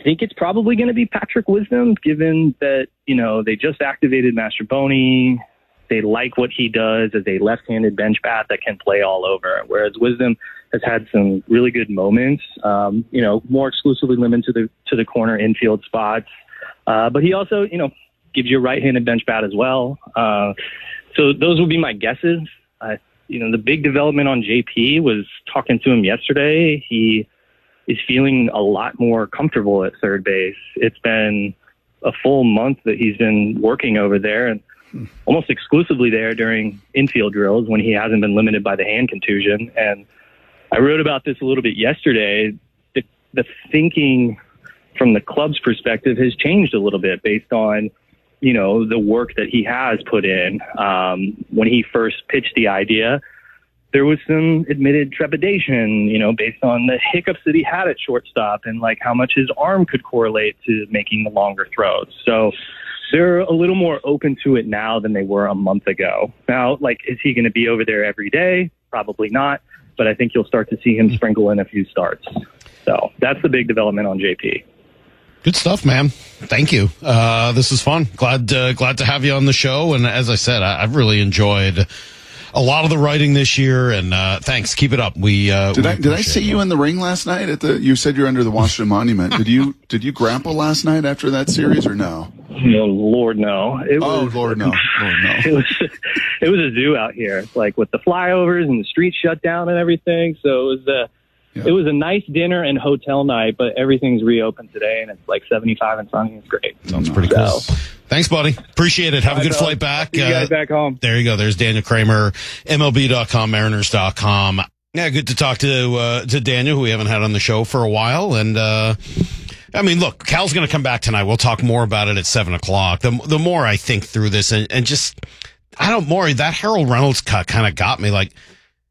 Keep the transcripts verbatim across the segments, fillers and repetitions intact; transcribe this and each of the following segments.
think it's probably going to be Patrick Wisdom, given that, you know, they just activated Mastroboni. They like what he does as a left-handed bench bat that can play all over, whereas Wisdom has had some really good moments, um, you know, more exclusively limited to the to the corner infield spots. Uh, but he also, you know, gives you a right-handed bench bat as well. Uh, so those would be my guesses. Uh, you know, the big development on J P was talking to him yesterday. He is feeling a lot more comfortable at third base. It's been a full month that he's been working over there and almost exclusively there during infield drills when he hasn't been limited by the hand contusion. And I wrote about this a little bit yesterday. The, the thinking from the club's perspective has changed a little bit based on, you know, the work that he has put in. Um, when he first pitched the idea, there was some admitted trepidation, you know, based on the hiccups that he had at shortstop and like how much his arm could correlate to making the longer throws. So they're a little more open to it now than they were a month ago. Now, like, is he going to be over there every day? Probably not. But I think you'll start to see him sprinkle in a few starts. So that's the big development on J P. Good stuff, man. Thank you. Uh, this is fun. Glad, uh, glad to have you on the show. And as I said, I, I've really enjoyed a lot of the writing this year, and uh, thanks. Keep it up. We uh, did we I did I see it. you in the ring last night at the? You said you're under the Washington Monument. Did you did you grapple last night after that series or no? No, Lord, no. It oh, was, Lord, no. Lord, no. It was it was a zoo out here, like with the flyovers and the streets shut down and everything. So it was a yeah. it was a nice dinner and hotel night, but everything's reopened today, and it's like seventy-five and sunny. It's great. Sounds pretty cool. So, thanks, buddy. Appreciate it. Have Bye, a good flight back. See you guys uh, back home. There you go. There's Daniel Kramer, M L B dot com, Mariners dot com. Yeah, good to talk to uh, to Daniel, who we haven't had on the show for a while. And, uh, I mean, look, Cal's going to come back tonight. We'll talk more about it at seven o'clock. The, the more I think through this and, and just, I don't, Maury, that Harold Reynolds cut kind of got me. Like,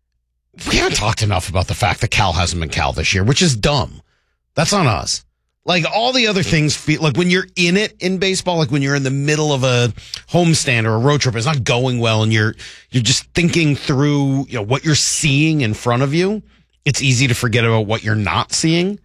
we haven't talked enough about the fact that Cal hasn't been Cal this year, which is dumb. That's on us. Like, all the other things feel like when you're in it in baseball, like when you're in the middle of a homestand or a road trip, it's not going well, and you're you're just thinking through, you know, what you're seeing in front of you. It's easy to forget about what you're not seeing.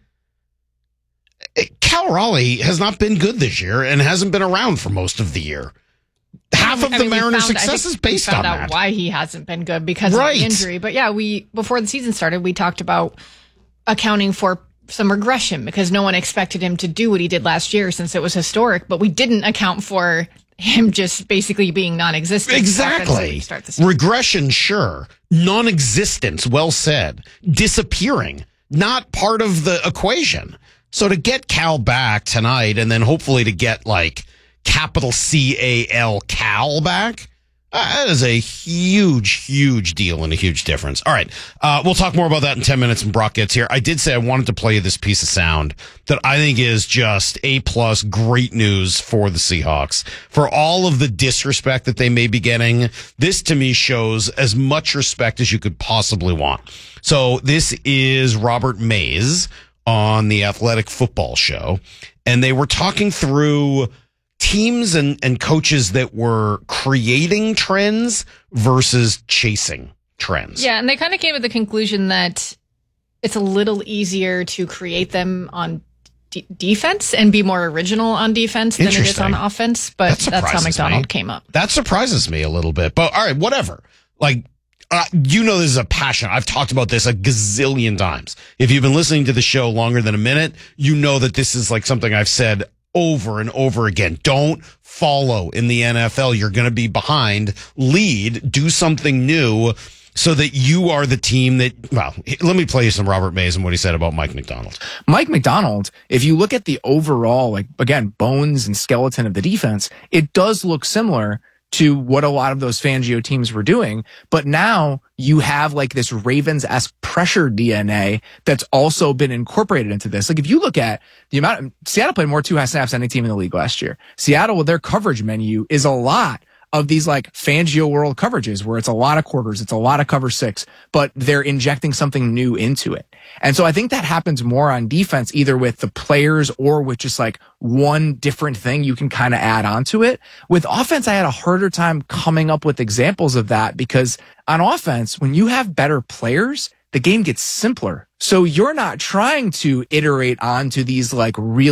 Cal Raleigh has not been good this year and hasn't been around for most of the year. Half of I the mean, Mariners' found, success is based we found on out that. Why he hasn't been good because right. of the injury. But yeah, we before the season started, we talked about accounting for some regression because no one expected him to do what he did last year since it was historic, but we didn't account for him just basically being non-existent. Exactly. Regression, sure. Non-existence, well said. Disappearing, not part of the equation. So to get Cal back tonight and then hopefully to get like capital C A L Cal back, Uh, that is a huge, huge deal and a huge difference. All right. Uh, we'll talk more about that in ten minutes when Brock gets here. I did say I wanted to play you this piece of sound that I think is just A plus great news for the Seahawks. For all of the disrespect that they may be getting, this to me shows as much respect as you could possibly want. So this is Robert Mays on the Athletic Football Show, and they were talking through teams and, and coaches that were creating trends versus chasing trends. Yeah, and they kind of came to the conclusion that it's a little easier to create them on d- defense and be more original on defense than it is on offense, but that that's how McDonald me. came up. That surprises me a little bit, but all right, whatever. Like, uh, you know this is a passion. I've talked about this a gazillion times. If you've been listening to the show longer than a minute, you know that this is like something I've said over and over again. Don't follow in the N F L. You're going to be behind. Lead. Do something new so that you are the team that, well, let me play you some Robert Mays and what he said about Mike Macdonald. Mike Macdonald, if you look at the overall, like, again, bones and skeleton of the defense, it does look similar to what a lot of those Fangio teams were doing. But now you have like this Ravens-esque pressure D N A that's also been incorporated into this. Like if you look at the amount of, Seattle played more two-half snaps than any team in the league last year. Seattle with their coverage menu is a lot of these like Fangio world coverages where it's a lot of quarters, it's a lot of cover six, but they're injecting something new into it. And so I think that happens more on defense, either with the players or with just like one different thing you can kind of add onto it. With offense, I had a harder time coming up with examples of that because on offense, when you have better players, the game gets simpler. So you're not trying to iterate onto these like real